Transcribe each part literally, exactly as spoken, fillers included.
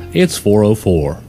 It's four oh four.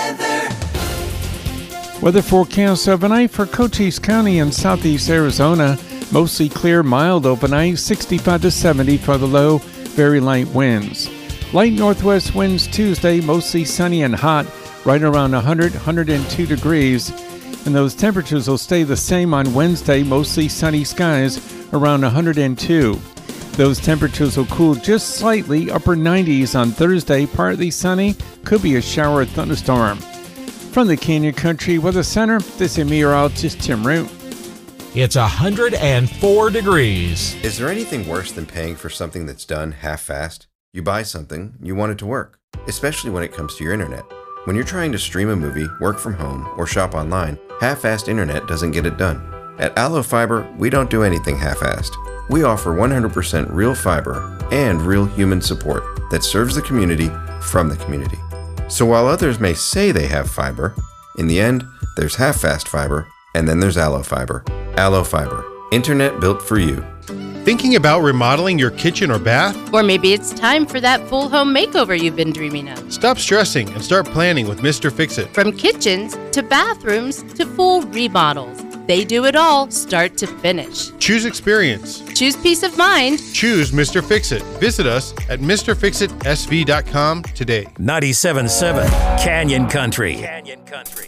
Weather forecast overnight for Cochise County and southeast Arizona. Mostly clear, mild overnight, sixty-five to seventy for the low, very light winds. Light northwest winds Tuesday, mostly sunny and hot, right around one hundred, one hundred two degrees. And those temperatures will stay the same on Wednesday, mostly sunny skies, around one hundred two. Those temperatures will cool just slightly, upper nineties on Thursday, partly sunny, could be a shower or thunderstorm. From the Canyon Country Weather Center, this is meteorologist Tim Root. It's one hundred four degrees. Is there anything worse than paying for something that's done half-fast? You buy something, you want it to work, especially when it comes to your internet. When you're trying to stream a movie, work from home, or shop online, half-assed internet doesn't get it done. At Allo Fiber, we don't do anything half-assed. We offer one hundred percent real fiber and real human support that serves the community from the community. So while others may say they have fiber, in the end, there's half-fast fiber, and then there's Allo Fiber. Allo Fiber, internet built for you. Thinking about remodeling your kitchen or bath? Or maybe it's time for that full home makeover you've been dreaming of. Stop stressing and start planning with Mister Fix-It. From kitchens to bathrooms to full remodels, they do it all start to finish. Choose experience. Choose peace of mind. Choose Mister Fix-It. Visit us at Mr Fix It S V dot com today. ninety-seven point seven Canyon Country. Canyon Country.